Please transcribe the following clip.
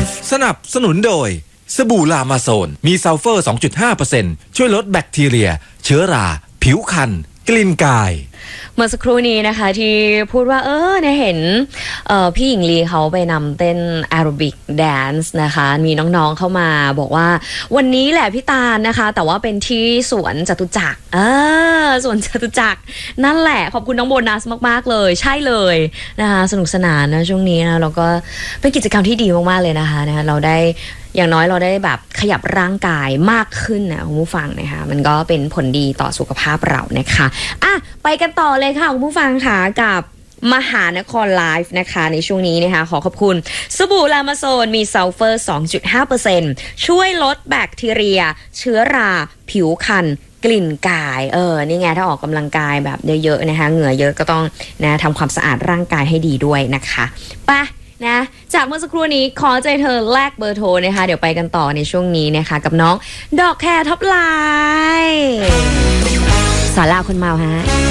สนับสนุนโดยสบู่ลามาโซนมีซัลเฟอร์ 2.5% ช่วยลดแบคทีเรียเชื้อราผิวคันกลิ่นกายเมื่อสักครู่นี้นะคะที่พูดว่าเนี่ยเห็นพี่หญิงลีเขาไปนำเต้นแอโรบิกแดนซ์นะคะมีน้องๆเข้ามาบอกว่าวันนี้แหละพี่ตาลนะคะแต่ว่าเป็นที่สวนจตุจักรสวนจตุจักรนั่นแหละขอบคุณน้องโบนัสมากๆเลยใช่เลยนะคะสนุกสนานนะช่วงนี้นะแล้วก็เป็นกิจกรรมที่ดีมากๆเลยนะคะเราได้อย่างน้อยเราได้แบบขยับร่างกายมากขึ้นนะคุณผู้ฟังนะคะมันก็เป็นผลดีต่อสุขภาพเรานะคะไปกันต่อเลยค่ะคุณผู้ฟังค่ะกับมหานครไลฟ์นะคะในช่วงนี้นะคะขอขอบคุณสบู่ลามาโซนมีซัลเฟอร์ 2.5% ช่วยลดแบคทีเรียเชื้อราผิวคันกลิ่นกายนี่ไงถ้าออกกำลังกายแบบเยอะๆนะคะเหงื่อเยอะก็ต้องนะทำความสะอาดร่างกายให้ดีด้วยนะคะไปนะจากเมื่อสักครู่นี้ขอใจเธอแลกเบอร์โทรนะคะเดี๋ยวไปกันต่อในช่วงนี้นะคะกับน้องดอกแคร์ท็อปไลน์สาราคนเมาฮะ